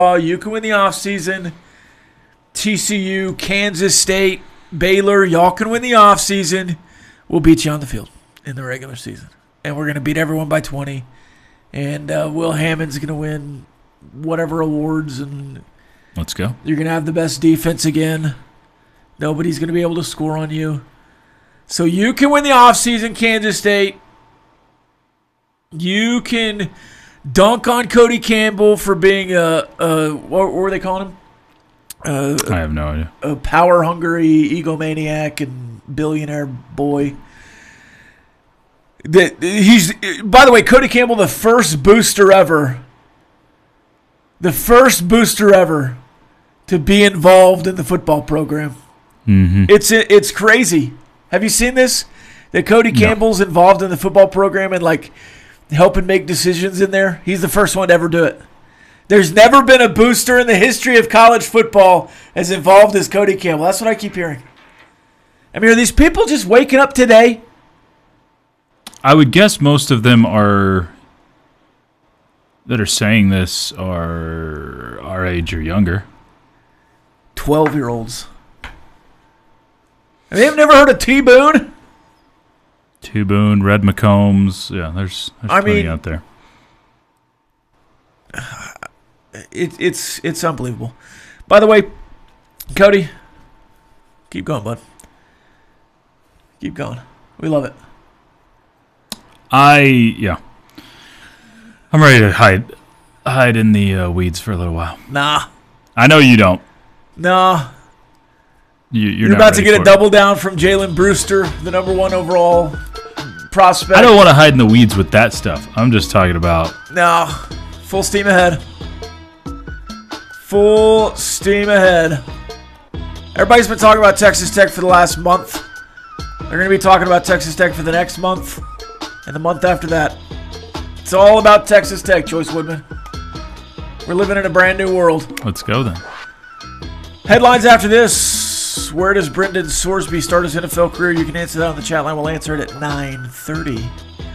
You can win the offseason. TCU, Kansas State, Baylor, y'all can win the offseason. We'll beat you on the field in the regular season. And we're going to beat everyone by 20. And Will Hammond's going to win whatever awards. And let's go. You're going to have the best defense again. Nobody's going to be able to score on you. So you can win the offseason, Kansas State. You can dunk on Cody Campbell for being what were they calling him? I have no idea. A power-hungry egomaniac and billionaire boy. He's, by the way, Cody Campbell, the first booster ever to be involved in the football program. Mm-hmm. It's crazy. Have you seen this? That Cody Campbell's involved in the football program and like helping make decisions in there. He's the first one to ever do it. There's never been a booster in the history of college football as involved as Cody Campbell. That's what I keep hearing. I mean, are these people just waking up today? I would guess most of them that are saying this are our age or younger. 12-year-olds. Have you never heard of T-Boone? T-Boone, Red McCombs. Yeah, there's plenty out there. It's unbelievable. By the way, Cody, keep going, bud. Keep going. We love it. I'm ready to hide in the weeds for a little while. Nah. I know you don't. Nah. You're about to get a double down from Jalen Brewster, the number 1 overall prospect. I don't want to hide in the weeds with that stuff. I'm just talking about... No. Full steam ahead. Full steam ahead. Everybody's been talking about Texas Tech for the last month. They're going to be talking about Texas Tech for the next month and the month after that. It's all about Texas Tech, Joyce Woodman. We're living in a brand new world. Let's go then. Headlines after this. Where does Brendan Sorsby start his NFL career? You can answer that on the chat line. We'll answer it at 9:30.